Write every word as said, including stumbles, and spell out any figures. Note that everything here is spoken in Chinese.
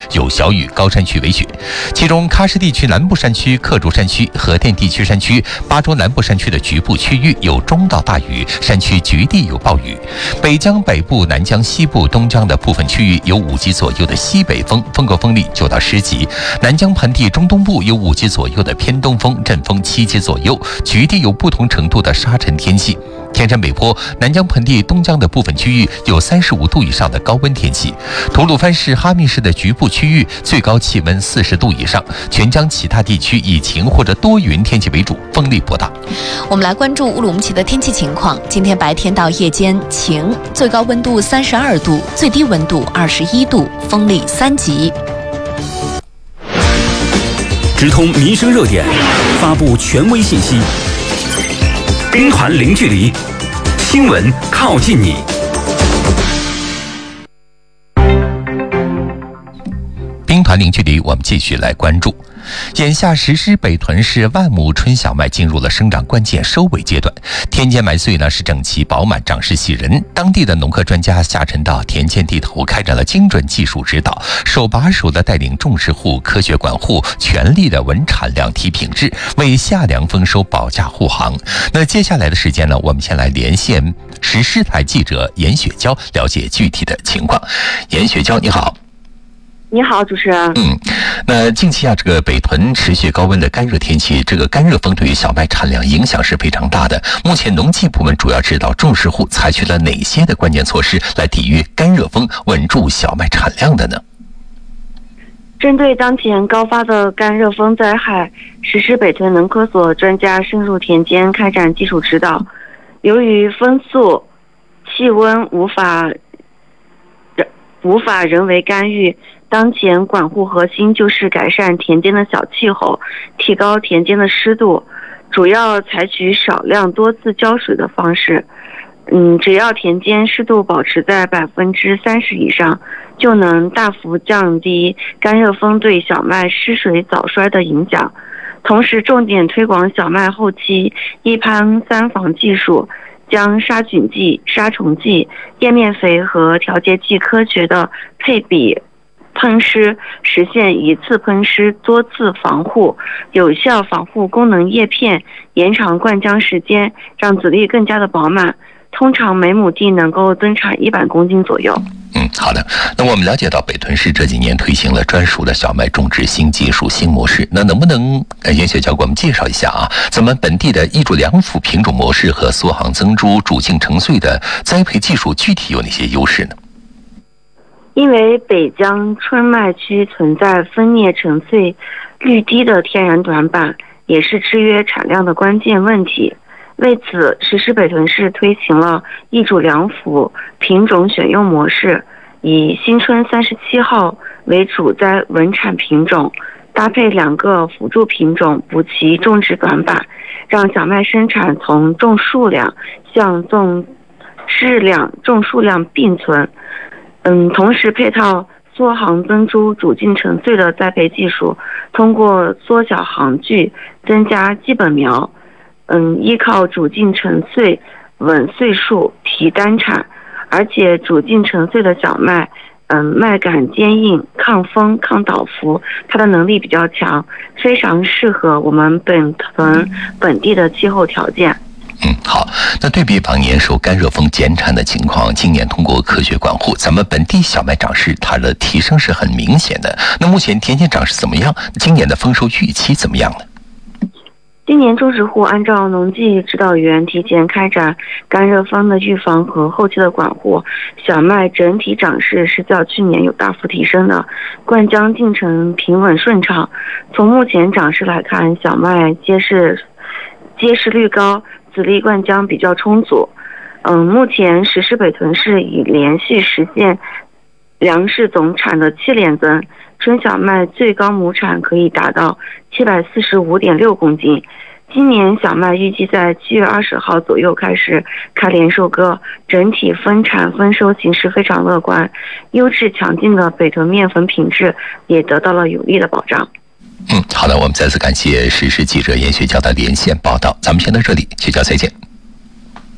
有小雨，高山区为雪。其中喀什地区南部山区、克竹山区、和田地区山区、巴州南部山区的局部区域有中到大雨，山区局地有暴雨。北江北部、南江西部、东江的部分区域有五级左右的西北风，风格风力九到十级；南江盆地中东部有五级左右的偏东风，阵风七级左右，局地有不同程度的沙尘天气。天山北坡、南江盆地东江的部分区域有三十五度以上的高温天气。吐鲁番市、哈密市的局部区域最高气温四十度以上。全江其他地区以晴或者多云天气为主，风力不大。 我们来关注乌鲁木齐的天气情况。今天白天到夜间晴，最高温度三十二度，最低温度二十一度，风力三级。 直通民生热点，发布权威信息。兵团零距离，新闻靠近你。 兵团零距离，我们继续来关注。眼下实施北屯市万亩春小麦进入了生长关键收尾阶段，田间麦穗呢是整齐饱满，长势喜人。当地的农科专家下沉到田间地头，开展了精准技术指导，手把手的带领种植户科学管护，全力的稳产量、提品质，为夏粮丰收保驾护航。那接下来的时间呢，我们先来连线实施台记者严雪娇，了解具体的情况。严雪娇，你好。 你好，主持人。 嗯，那近期啊，这个北屯持续高温的干热天气，这个干热风对于小麦产量影响是非常大的。目前农技部门主要指导种植户采取了哪些的关键措施来抵御干热风，稳住小麦产量的呢？ 针对当前高发的干热风灾害，实施北屯农科所专家深入田间开展技术指导。由于风速、气温无法无法人为干预，当前管护核心就是改善田间的小气候，提高田间的湿度，主要采取少量多次浇水的方式。嗯，只要田间湿度保持在百分之三十以上，就能大幅降低干热风对小麦失水早衰的影响。同时，重点推广小麦后期一潘三防技术，将杀菌剂、杀虫剂、叶面肥和调节剂科学的配比喷施，实现一次喷施多次防护，有效防护功能叶片，延长灌浆时间，让籽粒更加的饱满。通常每亩地能够增产一百公斤左右。 嗯，好的。那我们了解到北屯市这几年推行了专属的小麦种植新技术、新模式，那能不能呃严雪娇给我们介绍一下啊？咱们本地的一主两辅品种模式和缩行增株、主茎成穗的栽培技术具体有哪些优势呢？ 因为北江春麦区存在分蘖成穗率低的天然短板，也是制约产量的关键问题。为此，实施北屯市推行了一主两辅品种选用模式，以新春三十七号为主栽稳产品种，搭配两个辅助品种补齐种植短板，让小麦生产从种数量向种质量、种数量并存。嗯，同时配套缩行增株、主茎成穗的栽培技术，通过缩小行距，增加基本苗。嗯，依靠主茎成穗、稳穗数提单产，而且主茎成穗的小麦，嗯，麦秆坚硬、抗风、抗倒伏，它的能力比较强，非常适合我们本屯本地的气候条件。 嗯，好。那对比往年受干热风减产的情况，今年通过科学管护，咱们本地小麦长势它的提升是很明显的。那目前田间长势怎么样？今年的丰收预期怎么样呢？ 今年种植户按照农技指导员提前开展干热风的预防和后期的管护，小麦整体长势是较去年有大幅提升的，灌浆进程平稳顺畅。从目前长势来看，小麦结实结实率高，籽粒灌浆比较充足。嗯，目前实施北屯市已连续实现粮食总产的七连增，春小麦最高亩产可以达到七百四十五点六公斤。今年小麦预计在七月二十号左右开始开镰收割，整体分产丰收形势非常乐观，优质强劲的北屯面粉品质也得到了有力的保障。 嗯，好的，我们再次感谢时事记者严雪娇的连线报道，咱们先到这里，雪娇再见。